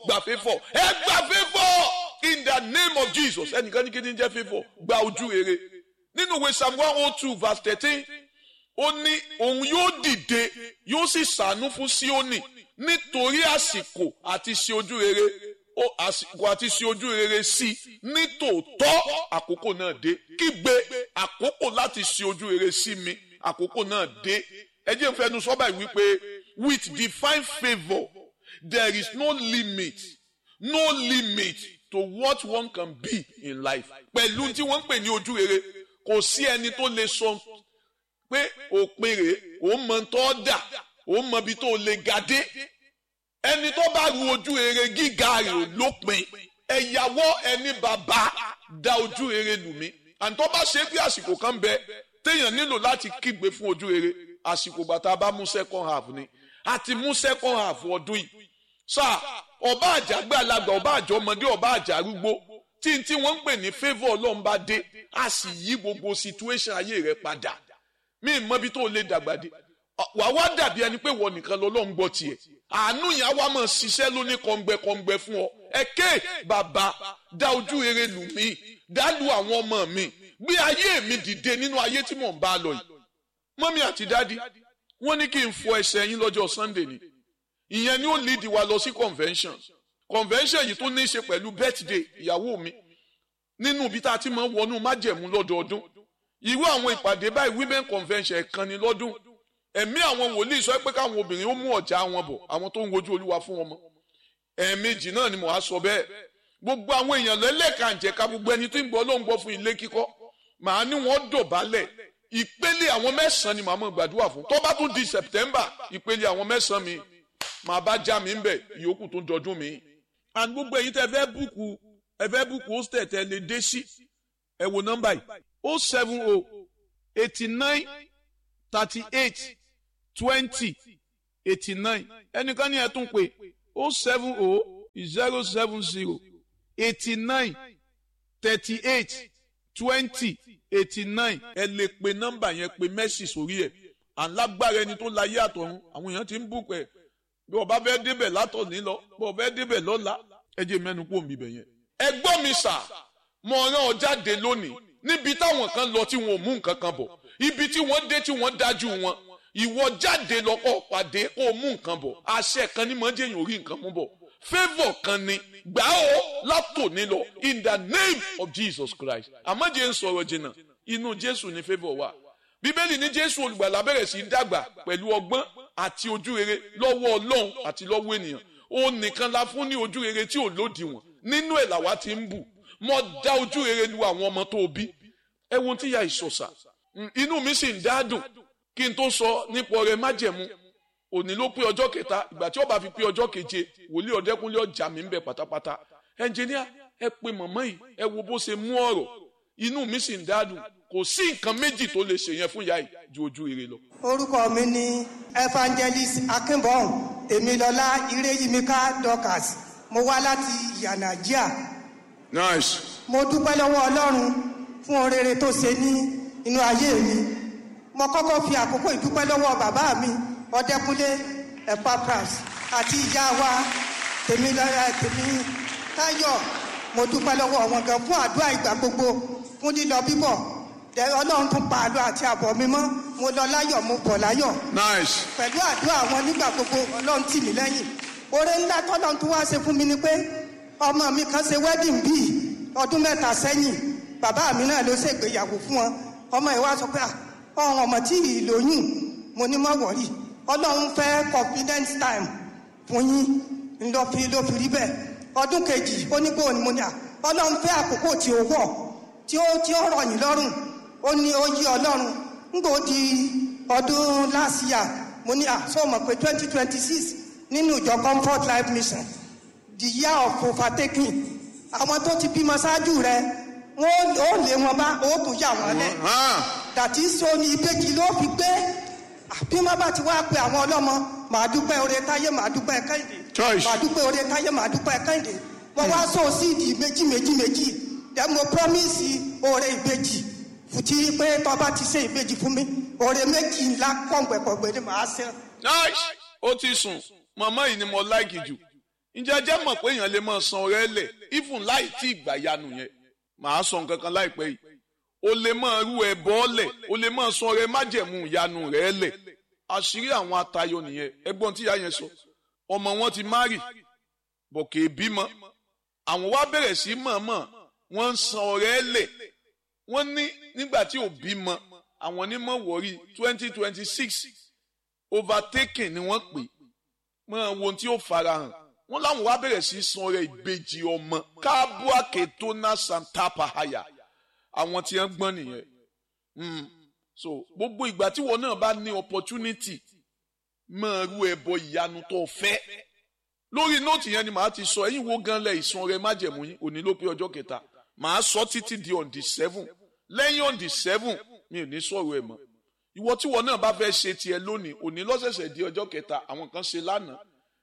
gba favour, ẹ gba favour in the name of Jesus. Ẹnìkan ní kí ni jẹ́ favour, gba ojú rere. Nínú ìwé Psalm 102 verse 13, ó ní òun yóò dìde, yóò sì ṣàánú fún Síónì nítorí àsìkò àti ṣe ojú rere, àsìkò àti ṣe ojú rere sí ní tòótọ́ àkókò náà dé. Kígbe àkókò láti ṣe ojú rere sí mi, àkókò náà dé. Ẹ jẹ́ n fẹnu sọ báyìí wípé with divine favour there is no limit to what one can be in life. Pẹ̀lú tí wọ́n ń pè ní ojú rere, kò sí ẹni tó lè sọ pé òpin rèé, òun mọ tó dà, òun mọ ibi tó lè ga dé. Ẹni tó bá ru ojú rere gíga rẹ̀ lópin, ẹ̀yàwó ẹni bàbá dá ojú rere lù mí. Àǹtí tó bá ṣe pé àsìkò kan bẹ téèyàn nílò láti kígbe fún ojú rere, àsìkò bàtà bá mú second half ni. A ti mú second half ọdún yìí. Sáà ọba àjàgbé alàgbà, ọba àjọ ọmọdé, ọba àjà arúgbó, tí wọ́n ń pè ní favour Ọlọ́run bá dé, a sì yí gbogbo situation ayé rẹ̀ padà. Mi mọ ibi tó lè dàgbà dé. Wà wá dàbí ẹni pé wọ́n nìkan lọ́lọ́run gbọ́ tiẹ̀. Àánú yẹn á wá máa ṣiṣẹ́ lóní kọ̀ǹgbẹ̀kọ̀ǹgbẹ̀ fún ọ. Ẹ̀kẹ́ bàbá dá ojú rere lù mí, dá lu àwọn ọmọ mi, gbé ayé mi dìde nínú ayé tí mò ń bá lọ yìí. Mọ́mí àti dádì, wọ́n ní kí n fọ ẹsẹ̀ yín lọ́jọ́ Sunday ni. Ìyẹn ni ó lead wa lọ sí convention yìí tó ní í ṣe pẹ̀lú birthday ìyàwó mi nínú ibi tá a ti máa ń wọnú májẹ̀mú lọ́dọọdún. Irú àwọn ìpàdé báyìí women convention ẹ̀kan ni lọ́dún. Ẹ̀mí àwọn wòlíì sọ pé káwọn obìnrin ó mú ọ̀já wọn bọ̀, àwọn tó ń wojú Olúwa fún wọn mọ́. Ẹ̀ẹ̀mejì náà ni mo á sọ bẹ́ẹ̀. Gbogbo àwọn èèyàn lẹ́lẹ́kànjẹ̀ka, gbogbo ẹni tó ń gbọ́ ló ń gbọ́ fún ilé kíkọ́, màá ní wọ́n dọ̀bálẹ̀. Ìpele àwọn 9 ni màá mọ̀ gbàdúrà fún. Tó bá tún di September, ìpele àwọn 9 mi màá bá já mi ń bẹ̀, ìyókù tó ń dọdún mi. And gbogbo ẹ̀yin tẹ́ fẹ́ búùkù hostel tẹ́ lè dé sí, ẹ wo nọ́mbà yìí 070 89 38 20 89. Ẹnìkan ní ẹ tún pé 070 070 89 38 20 89. Ẹ lè pe nọ́mbà yẹn, pe mẹ́sì sórí ẹ̀. Àlágbára ẹni tó láyé àtọ̀run, àwọn èèyàn ti ń búùkù ẹ̀. Bí ọba fẹ́ débẹ̀ látọ̀ní lọ, bí ọba fẹ́ débẹ̀ lọ́la, ẹ jẹ́ mẹ́nu kó mi bẹ̀ yẹn. Ẹ gbọ́ mi sà, mo rán ọ jáde lónìí níbi táwọn kan lọ tí wọn ò mú nǹkan kan bọ̀, ibi tí wọ́n dé tí wọ́n dájú wọn, ìwọ jáde lọ́kọ̀ pàdé kó mú nǹkan bọ̀. Àṣẹ kan ní mọ́jẹ́ yìí orí nǹkan mú bọ̀, favour kan ni gbà ó látòní lọ in the name of Jesus Christ. Àmọ́jẹ́ ń sọ̀rọ̀ jìnnà, inú Jésù ni favour wà. Bíbélì ní Jésù olùgbàlà bẹ̀rẹ̀ sí í dàgbà pẹ̀lú ọgbọ́n àti ojú rere lọ́wọ́ Ọlọ́run àti lọ́wọ́ ènìyàn. Òun nìkan la fún ní ojú rere tí ò lódiwọ̀n. Nínú ẹ̀ làwa ti ń bù. Mo dá ojú rere lu àwọn ọmọ tó bí. Ẹ wo tí ya ìsọ̀sà. Inú mi sì ń dádùn kí n tó sọ nípa ọrẹ májẹ̀mú. Òní ló pé ọjọ́ kẹta, ìgbà tí ó bá fi pé ọjọ́ keje, wòlíì Ọ̀dẹ́kúnlé ọjà mi ń bẹ pátápátá. Ẹnjìníà, ẹ pe màmá yìí, ẹ wo bó ṣe mú ọ̀rọ̀. Inú mi sì ń dádùn. Kò sí nǹkan méjì tó lè ṣèyẹn fún ìyá yìí ju ojú rere lọ. Orúkọ mi ni Evangelist Akínbọ̀n Tèmilọ́lá Ireyimika Dorcas. Mo wá láti Yànàjíà. Nice. Mo dúpẹ́ lọ́wọ́ Ọlọ́run fún orere tó ṣe ní inú ayé mi. Mo kọ́kọ́ fi àkókò ìdúpẹ́ lọ́wọ́ bàbá mi Ọ̀dẹ́kúnlé Epaphras àti ìyá wa Tèmítáyọ̀. Mo dúpẹ́ lọ́wọ́ wọn gan fún àdúrà ìgbà gbogbo, fún lílọ bíbọ̀. Ọlọ́run tún pa àlọ́ àti àbọ̀ mi mọ́. Mo lọ láyọ̀, mo bọ̀ láyọ̀. Nice. Pẹ̀lú àdúrà wọn nígbà gbogbo, Ọlọ́run tì mí lẹ́yìn. Oore ńlá tọ́lọ́run tún wá ṣe fún mi ni pé ọmọ mi kan ṣe wedding bíi ọdún 3 sẹ́yìn. Bàbá mi náà ló ṣègbéyàwó fún wọn. Ọmọ ẹ̀ wá sọ pé ọ̀hún ọmọ tí ì lóyún. Mo ní má wọ̀rí. Ọlọ́run fẹ́ confidence time fún yín. Ló fi rí bẹ́ẹ̀. Ọdún kejì ó ní bóun ni mo ní Ọlọ́run fẹ́ àkókò tí ó wọ̀ tí ó rọ̀ yín lọ́rùn. Ó ní ó yí Ọlọ́run. Ngbò di ọdún last year, mo ní sọ mọ̀ pé 2026 nínú ìjọ Comfort Life Mission, the year of overtaking. Àwọn tó ti bímọ ṣáájú rẹ̀, wọ́n ó lé wọn bá, ó tún yà wọ́n lẹ̀. Dàtí so ní ìbejì ló fi gbé. Bí wọ́n bá ti wá pe àwọn ọlọ́mọ, màá dúpẹ́ oore táyé, màá dúpẹ́ kẹ́hìndé. Màá dúpẹ́ oore táyé, màá dúpẹ́ kẹ́hìndé. Wọ́n wá sọ síìdì méjì. Then mo promise oore ìbejì. Fùtí pé tó bá ti ṣe ìbejì fún mi, oore méjì ńlá kọ̀ǹgbẹ̀kọ̀ǹgbẹ̀ ni màá ṣe. Nice. Ó ti sùn. Màmá yìí ni mo like jù. ǹjẹ́ jẹ́ mọ̀ pé èèyàn lè máa san ọrẹ lẹ̀ even láì tí ìgbà yanu yẹn màá sọ nǹkan kan láìpẹ́ yìí o lè máa rú ẹbọ lẹ̀ o lè máa san ọrẹ májẹ̀mú ìyanu rẹ̀ lẹ̀ àṣírí àwọn atayọ nìyẹn ẹ̀gbọ́n tí ìyá yẹn sọ ọmọ wọn ti márì bọ̀ kì í bímọ àwọn wá bẹ̀rẹ̀ sí mọ̀ọ́mọ̀ wọ́n ń san ọrẹ lẹ̀ wọ́n ní nígbà tí ò bímọ àwọn onímọ̀ wọ̀rí 2026 overtaking ni wọ́n pè mọ́ ohun tí ó farahàn wọ́n láwọn wá bẹ̀rẹ̀ sí san ọrẹ ìbejì ọmọ káàbùàkè tó ná santapa haya àwọn tí wọ́n gbọ́n nìyẹn so gbogbo ìgbà tí wọn náà bá ní opportunity máa rú ẹbọ ìyanu tó fẹ́ lórí nóòtì yẹn ni màá ti sọ ẹ̀yin wo gan lẹ ìsan ọrẹ májẹ̀mú yín òní ló pé ọjọ́ kẹta màá sọ títí di on the 7 lẹ́yìn on the 7 mi ò ní sọ̀rọ̀ ẹ̀ mọ́ ìwọ tí wọn náà bá fẹ́ ṣe tiẹ̀ lónìí òní lọ́sẹ̀sẹ̀ di ọjọ́ kẹta àwọn kan ṣe lánàá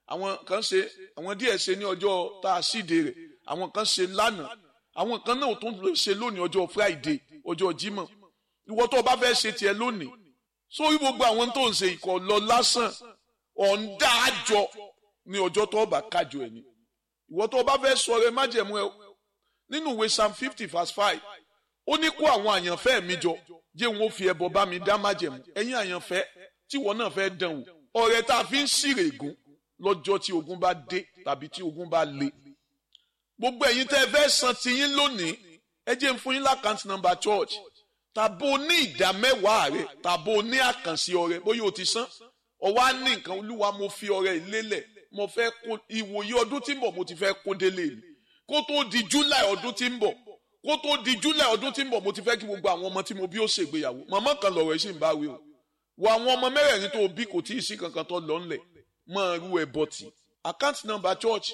àwọn díẹ̀ ṣe ní ọjọ́ tá a síde rẹ̀ àwọn kan ṣe lánàá àwọn kan náà tún lè ṣe lónìí ọjọ́ Friday ọjọ́ Jímọ̀ ìwọ tó o bá fẹ́ ṣe tiẹ̀ lónìí sórí gbogbo àwọn tó ń ṣe ìkọ̀ lọ lásán ọ̀ǹda àjọ ní ọjọ́ tó o bá kájọ ẹ̀ ni ìwọ tó o bá fẹ́ sọ ọrẹ májẹ̀mú ẹ nínú ìwé Psalm 50 verse 5 ó ní kó àwọn àyànfẹ́ mi jọ jẹ́ wọn ó fi ẹbọ bá mi dá májẹ̀mú ẹ̀yin àyànfẹ́ tí ìwọ náà fẹ́ dán wò ọrẹ tá a fi ń ṣírè ègún lọ́jọ́ tí ogun bá dé tàbí tí ogun bá le gbogbo ẹ̀yin tẹ́ ẹ fẹ́ san tiyín lónìí ẹ jẹ́ n fún yín lákàntì nọ́mbà church tàbó ní ìdá mẹ́wàá rẹ tàbó ní àkànṣe ọrẹ bóyá o ti san ọwọ́ á ní nǹkan olúwa mo fi ọrẹ ìlélẹ̀ mo fẹ́ kó ìwòye ọdún tí ń bọ̀ mo ti fẹ́ kó délé mi kó tó di July ọdún tí ń bọ̀ kó tó di July ọdún tí ń bọ̀ mo ti fẹ́ kí gbogbo àwọn ọmọ tí mo bí ó ṣègbéyàwó màmá kan lọ̀rọ̀ yìí sì ń bá wí o wọ àwọn ọmọ mẹ́rẹ̀ẹ̀rin tó bí kò tí ì sí kankan tó lọ ńlẹ̀ máa rú ẹbọ tì account number church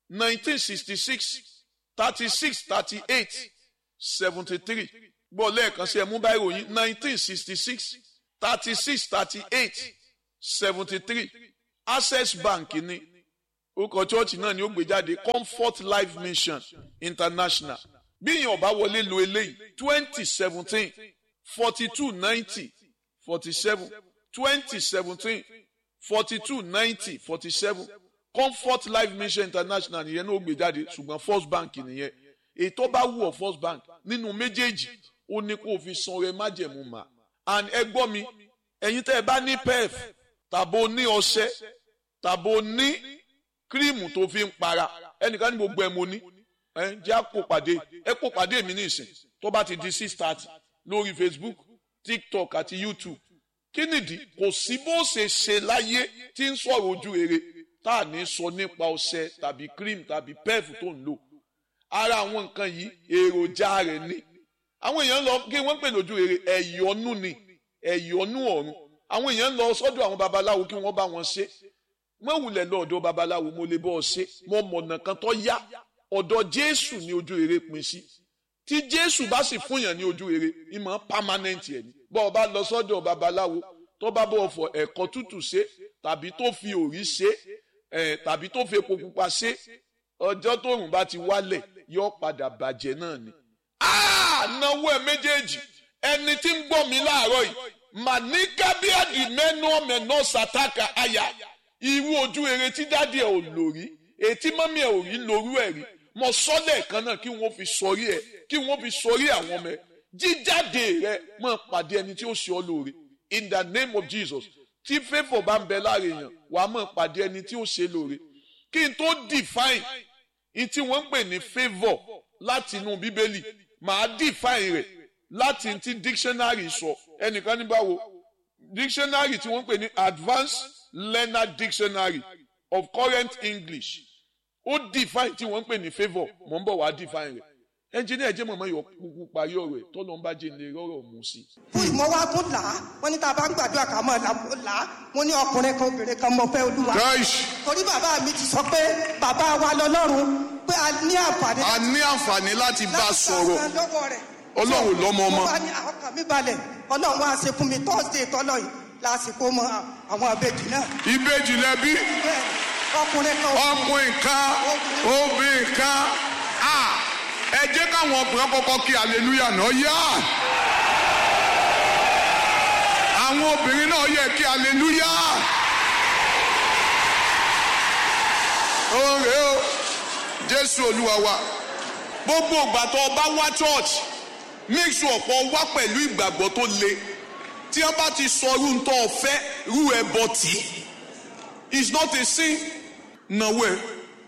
1966 36 38 73 gbọ́ lẹ́ẹ̀kan sí ẹ̀mú báyìí ròyìn 1966 36 38 73 Access Bank ní orúkọ chọ́ọ̀chì náà ni ó gbé jáde Comfort Life Mission International bí ìyẹn ọba wọlé lo eléyìí 2017 42 90 47 2017 42 90 47 Comfort Life Mission International nìyẹn náà ó gbé jáde ṣùgbọ́n First Bank nìyẹn ètò bá wù ọ́ First Bank nínú méjèèjì ó ní kó o fi san ọrẹ májẹ̀mú mà and ẹ gbọ́ mi ẹ̀yin tẹ́ ẹ bá ní pef tàbó ní ọṣẹ tàbó ní kírímù tó fi ń para ẹnìkan ní gbogbo ẹ mo ní ẹ jẹ́ kó pàdé mi ní ìsìn tó bá ti di 6:30 lórí Facebook TikTok àti YouTube kí nìdí kò sí bó ṣe ṣe láyé tí ń sọ̀rọ̀ ojú rere tá à ní sọ nípa ọṣẹ tàbí cream tàbí pef tó ń lò ara àwọn nǹkan yìí èròjà rẹ̀ ni àwọn èèyàn lọ kí wọ́n pè lójú rere ẹ̀yọ́nú ni ẹ̀yọ́nú ọ̀run àwọn èèyàn lọ sọ́dọ̀ àwọn babaláwo kí wọ́n bá wọn ṣe mọ́ wulẹ̀ lọ ọ̀dọ̀ babaláwo mo lè bọ́ ọ ṣe mo mọ̀nà kan tó yá ọ̀dọ̀ Jésù ní ojú rere pín sí tí Jésù bá sì fún yàn ní ojú rere ìmọ̀ permanent ẹ̀ ni bọ́ ọ bá lọ sọ́dọ̀ babaláwo tó bá bọ̀ fọ ẹ̀kọ́ tútù ṣe tàbí tó fi òrí ṣe tàbí tó fi epo pupa ṣe ọjọ́ tóòrùn bá ti wálẹ̀ yóò padà bàjẹ́ náà ni. náwó ẹ méjèèjì ẹni tí ń gbọ́ mi láàárọ̀ yìí màníkábíàdì mẹ́nu ọ̀mẹ́nà sàtàkà àyà irú ojú rere tí dádì ẹ̀ ò lò rí ètí mọ́mí ẹ̀ ò rí lórú ẹ̀ rí mọ sọ́lẹ̀ kan náà kí wọ́n fi sọrí ẹ̀ kí wọ́n fi sọrí àwọn ọmọ ẹ̀ jíjáde rẹ̀ mọ́ pàdé ẹni tí ó ṣe ọ́ lóore in the name of Jesus tí favour bá ń bẹ láre èèyàn wàá mọ̀ pàdé ẹni tí ó ṣe lóore kí n tó define in tí wọ́n ń pè ní favour láti inú bíbélì màá define rẹ̀ láti ti dictionary sọ ẹnìkan ní báwo dictionary tí wọ́n ń pè ní advanced learner dictionary of current English ó define tí wọ́n ń pè ní favour mò ń bọ̀ wá define rẹ̀ ẹnjìnìá ẹjẹ mọ̀mọ́ yọ kúkú parí ọ̀rọ̀ ẹ̀ tọ́lọ́ ń bá jẹ́ ilé rọ́rọ̀ mú sí. fún ìmọ̀ wa tún là á wọ́n ní tá a bá ń gbàdúrà ká mọ̀ là á wọ́n ní ọkùnrin kan obìnrin kan mọ̀ fẹ́ Olúwa. torí bàbá mi ti sọ pé bàbá wa lọ́lọ́run pé a ní àǹfààní. a ní àǹfààní láti bá a sọ̀rọ̀ Ọlọ́run lọ́mọ ọmọ. mo bá ní ọkàn mi balẹ̀ Ọlọ́run wá ṣe fún mi Thursday tọ́lọ́ yìí lásìkò mọ àwọn ìbejì náà. ìbejì lẹbi. ọkùnrin kan obìnrin kan ẹ jẹ́ káwọn ọkùnrin kọ́kọ́ kí hallelujah náà yá àwọn obìnrin náà yẹ kí hallelujah òǹrè o Jésù Olúwa wa gbogbo ìgbà tó bá wá church make sure pé wá pẹ̀lú ìgbàgbọ́ tó le tí wọ́n bá ti sọ irú tó fẹ́ rú ẹbọ tì it's not a sin nàwó ẹ̀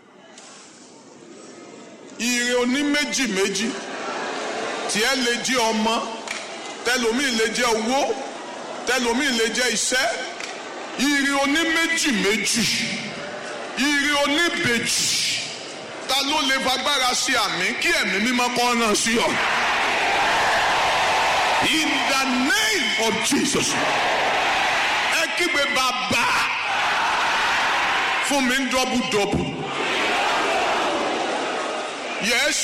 ire oní méjì méjì tí ẹ lè jẹ́ ọmọ tẹlòmíì lè jẹ́ owó tẹlòmíì lè jẹ́ iṣẹ́ ire oní méjì méjì ire oní bèjì ta ló lè fagbára sí àmì kí ẹ̀mí mímọ́ kọ́ náà sí ọ. In the name of Jesus ẹ kígbe bàbá fún mi ń dọ́bùdọ́bù. Yes.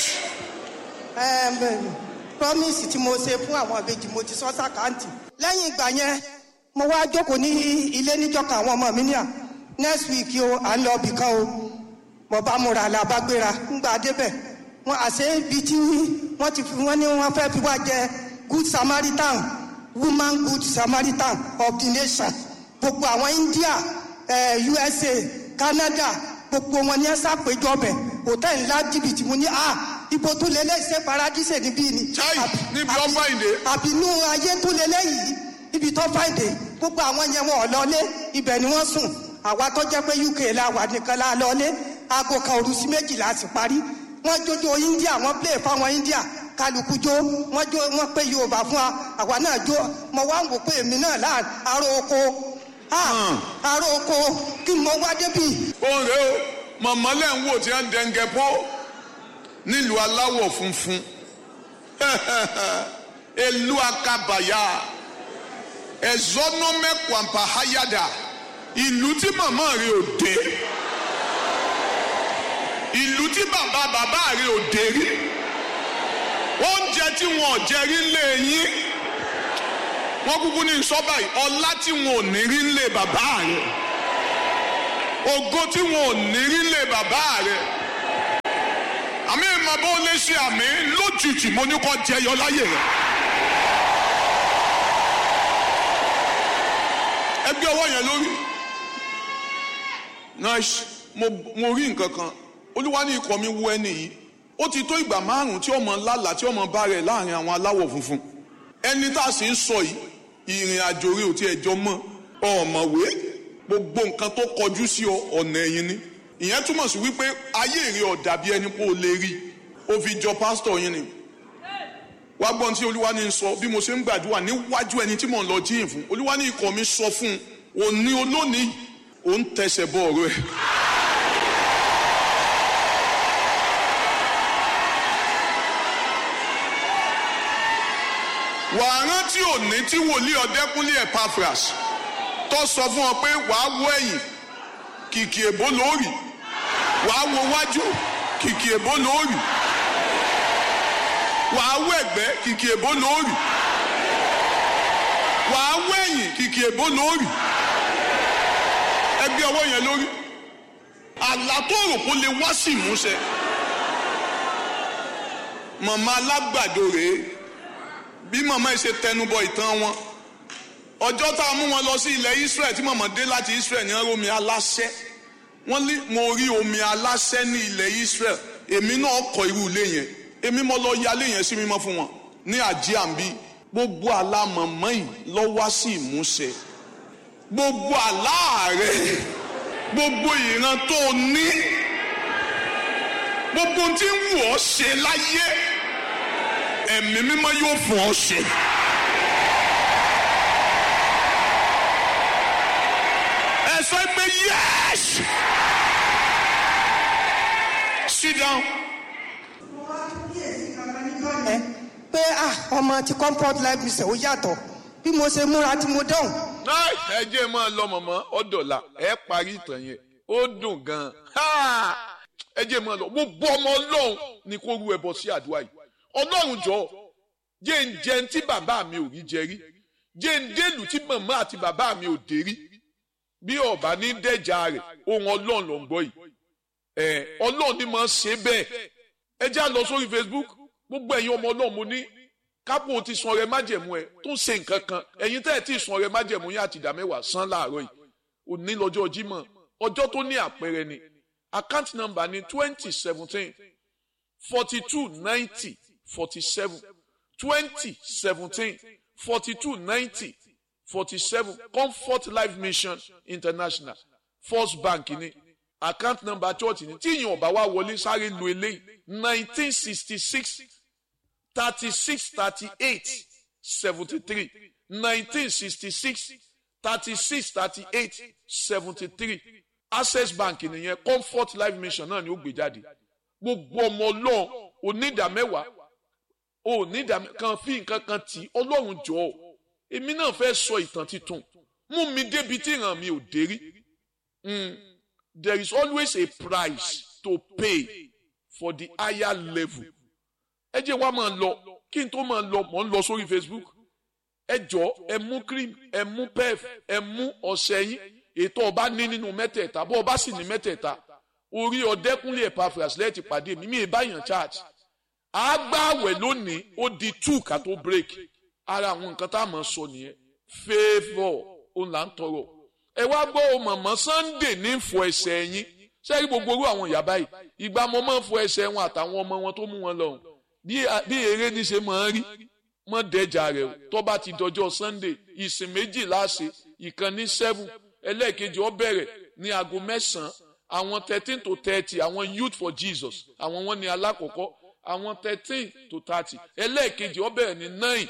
Promise tí mo ṣe fún àwọn ìbejì mo ti sọ sàkáǹtì. Lẹ́yìn ìgbà yẹn mo wá jókòó ní ilé níjọ́ka àwọn ọmọ mi ní à next week o à ń lọ bìkan o mo bá múra la bá gbéra ńgbà débẹ̀ wọn àṣẹ ibi tí wọ́n ti fi wọ́n ní wọ́n fẹ́ fi wá jẹ good Samaritan woman good Samaritan of the nation gbogbo àwọn India USA Canada gbogbo wọn ní ẹ ṣàpèjọ bẹ̀ hòtẹ́ẹ̀lì ńlá jìbìtì mo ní ibo tó lélẹ̀ ṣe paradíṣe níbí ni. níbi tó fàìdé. àbínú ayé tó lélẹ̀ yìí ibi tó fàìdé gbogbo àwọn yẹn wọn ò lọlé ibẹ̀ ni wọ́n sùn àwa tó jẹ́ pé UK la wà nìkan la lọlé aago kan òru sí méjìlá sì parí wọ́n jójó India wọ́n play fáwọn India kálukú jó wọ́n pé Yorùbá fún wa àwa náà jó mo wá ń wò pé èmi náà láàrin aró oko aró oko kí mo wá débi. òun rèé o mọ̀mọ́lẹ̀ ń wò tí wọ́n ń dẹ́ngẹ́ pọ́ nílùú aláwọ̀ funfun elu akabaya ẹ̀zọ́nọ́mẹ́kwàmpáháyàdà ìlú tí màmá rẹ̀ ò dé ìlú tí bàbá rẹ̀ ò dé rí oúnjẹ tí wọn ò jẹ rí lé yín wọn kúkú ní sọ́bà yìí ọlá tí wọn ò ní rí lé bàbá rẹ̀ ògo tí wọn ò ní rí lé bàbá rẹ̀ àmì ìmọ̀ bó lè ṣe àmì lójijì mo ní kó jẹyọ láyè rẹ̀. ẹgbẹ́ ọwọ́ yẹn lórí nice mo rí nǹkan kan Olúwa ní ikọ̀ mi wú ẹni yìí ó ti tó ìgbà 5 tí ọmọ lálàá tí ọmọ bá rẹ̀ láàrin àwọn aláwọ̀ funfun ẹni tá a sì ń sọ yìí ìrìn àjò rẹ̀ ò tiẹ̀ jọ mọ́ ọ̀mọ̀wé gbogbo nǹkan tó kọjú sí ọ̀nà ẹ̀yìn ni ìyẹn túmọ̀ sí wípé ayé rẹ̀ ọ̀dà bí ẹni pé ó lè rí ó fi jọ pásítọ̀ yín ni wá gbọ́n tí Olúwa ní sọ bí mo ṣe ń gbàdúrà níwájú ẹni tí mò ń lọ jíyìn fún Olúwa ní ikọ̀ mi sọ fún un òní olónìí ò ń tẹsẹ̀ bọ ọ̀rọ̀ ẹ̀. wàá rántí òní tí wòlíì Ọ̀dẹ́kúnlé Epaphras tó sọ fún ọ pé wàá wọ ẹ̀yìn kìkì èbó lórí wàá wo wájú kìkì èbó lórí wàá wo ẹ̀gbẹ́ kìkì èbó lórí wàá wo ẹ̀yìn kìkì èbó lórí ẹgbẹ́ ọwọ́ yẹn lórí àlá tó rò kó lè wá sí ìmúṣẹ màmá alágbàdo rèé bí màmá yìí ṣe tẹnubọ ìtàn wọn ọjọ́ tá a mú wọn lọ sí ilẹ̀ Israel tí màmá dé láti Israel ní omi aláṣẹ wọ́n ní mo rí omi aláṣẹ ní ilẹ̀ Israel èmi náà kọ́ irú ilé yẹn èmi mo lọ yálé yẹn sí mímọ́ fún wọn ní àjíàmbí gbogbo àlá màmá yìí lọ wá sí ìmúṣẹ gbogbo àlá rẹ gbogbo ìran tó ní gbogbo tí ń wù ọ́ ṣe láyé ẹ̀mí mímọ́ yóò fún ọ ṣe. ẹ sọ pé yes sit down. pé ọmọ ti comfort life mission ó yàtọ̀ bí mo ṣe múra tí mo dáhùn. ẹ jẹ́ máa lọ mọ̀mọ́ ọ̀dọ̀là ẹ parí ìtàn yẹn ó dùn gan-an ẹ jẹ́ máa lọ gbogbo ọmọ Ọlọ́run ni kó rú ẹbọ sí àdúrà yìí Ọlọ́run jọ jẹ́ ń jẹun tí bàbá mi ò rí jẹ rí jẹ́ ń délùú tí màmá àti bàbá mi ò dé rí bí ọba ní dẹ́jà rẹ̀ ohun Ọlọ́run ló ń gbọ́ yìí Ọlọ́run ni máa ṣe bẹ́ẹ̀ ẹ já lọ sórí Facebook gbogbo ẹ̀yin ọmọ Ọlọ́run mo ní kápò ti sun ọrẹ májẹ̀mú ẹ tó ń ṣe nǹkan kan ẹ̀yin tẹ́ ẹ̀ tí ì sun ọrẹ májẹ̀mú yín àti ìdá mẹ́wàá san láàárọ̀ yìí òní lọ́jọ́ Jímọ̀ ọjọ́ tó ní àpẹẹrẹ ni account number ní 2017 42 90 47 2017 42 90 47 Comfort Life Mission International First Bank ní account number church ní tí ìyẹn ọba wa wọlé sáré lu eléyìí 1966 36 38 73 1966 36 38 73 Access Bank nìyẹn Comfort Life Mission náà ni ó gbé jáde gbogbo ọmọ Ọlọ́run onídàmẹ́wàá onídàmẹ́ kan fi nǹkan kan tì Ọlọ́run jọ̀ọ́ èmi náà fẹ́ sọ ìtàn titun mú mi débi tí ìran mi ò dé rí. There is always a price to pay for the higher level. Ẹ jẹ́ wá máa lọ kí n tó máa lọ mò ń lọ sórí Facebook. Ẹ jọ̀ọ́ ẹ mú cream ẹ mú pef ẹ mú ọṣẹ yín ètò ọba ní nínú mẹ́tẹ̀ẹ̀ta bó ọba sì ní mẹ́tẹ̀ẹ̀ta orí Ọ̀dẹ́kúnlé Epaphras lẹ́ẹ̀tì pàdé mi ì báyàn charge. Àgbàwẹ̀ lónìí ó di 2 ká tó break. Ara àwọn nǹkan tá a máa sọ nìyẹn favour òun là ń tọrọ. Ẹ wá gbọ́ mọ̀mọ́ Sunday ní fọ ẹsẹ̀ yín sẹ́yìn gbogbo orú àwọn ìyá báyìí ìgbà mo máa ń fọ ẹsẹ̀ wọn àtàwọn ọmọ wọn tó mú wọn lọ bí eré ní ṣe máa ń rí mọ́ dẹ́jà rẹ̀ o tó bá ti dọjọ́ Sunday ìsìn méjì láṣẹ ìkan ní 7 ẹlẹ́ẹ̀kejì ó bẹ̀rẹ̀ ní aago 9 àwọn 13 to 30 àwọn Youth for Jesus àwọn wọn ní alákọ̀ọ́kọ́ àwọn 13 to 30 ẹlẹ́ẹ̀kejì ó bẹ̀rẹ̀ ní 9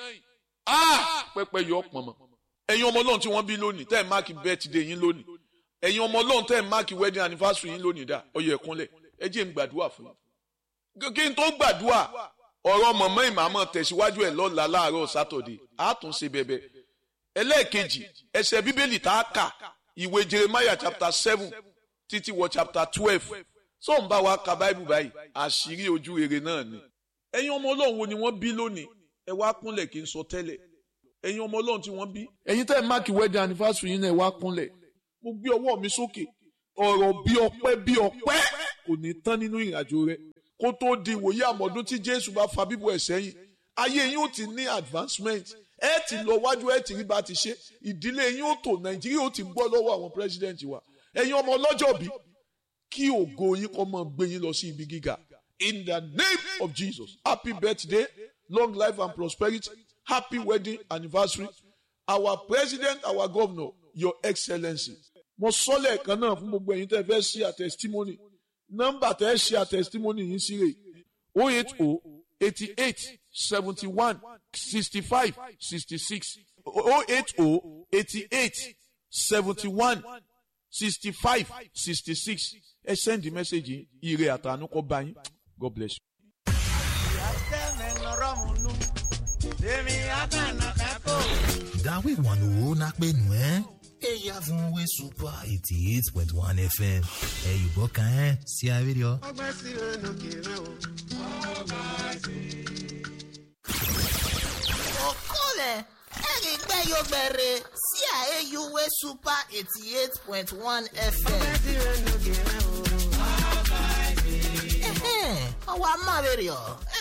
pẹ́pẹ́ yọ pọ̀nmọ́. Ẹ̀yin ọmọ Ọlọ́run tí wọ́n bí lónìí tẹ́ ẹ̀ máàkì birthday yín lónìí ẹ̀yin ọmọ Ọlọ́run tẹ́ ẹ̀ máàkì wedding anniversary yín lónìí dá ọyọ ẹ̀kúnlẹ̀ ẹ jẹ́ n gbàdúrà fún yín. Kí n tó gbàdúrà ọ̀rọ̀ mọ̀mọ́ ìmàmọ́ tẹ̀síwájú ẹ̀ lọ́la láàárọ̀ Saturday àtúnṣe bẹ̀bẹ̀. Ẹlẹ́ẹ̀kejì ẹsẹ̀ bíbélì tá a kà ìwé Jeremiah chapter 7 títí wọ chapter 12 so ń bá wa ka Bible báyìí àṣírí ojú rere náà ni. Ẹ̀yin ọmọ Ọlọ́run wo ni wọ́n bí lónìí ẹ wá kúnlẹ̀ kí n sọ tẹ́lẹ̀. Ẹ̀yin ọmọ Ọlọ́run tí wọ́n bí ẹ̀yin tẹ́ ẹ máàkì wedding anniversary yín náà ẹ wá kúnlẹ̀ mo gbé ọwọ́ mi sókè ọ̀rọ̀ bí ọpẹ́ kò ní tán nínú ìrìnàjò rẹ kó tó di ìwòye àmọ́dún tí Jésù bá fa bíbọ̀ ẹ̀ sẹ́yìn ayé yín ó ti ní advancement ẹ ti lọ wájú ẹ ti rí bá ti ṣe ìdílé yín ó tò Nàìjíríà ó ti gbọ́ lọ́wọ́ àwọn president wa ẹ̀yin ọmọ ọlọ́jọ́ bí kí ògo yín kó máa gbé yín lọ sí ibi gíga in the name of Jesus. Happy birthday, long life and prosperity. Happy wedding anniversary. Our president, our governor, your excellency. Mo sọ lẹ́ẹ̀kan náà fún gbogbo ẹ̀yin tẹ́ fẹ́ share testimony. Nọ́mbà tẹ́ share testimony yín sí rè 080 88 71 65 66 080 88 71 65 66. Ẹ send the message ire àtànú kó bá yín. God bless you. Dawe wanu na penu Eya fun we super 88.1 FM. You go kan si a video. Okole, eri gbe yo bere si a you we super 88.1 FM. Ọwọ́ amáwèrè ọ̀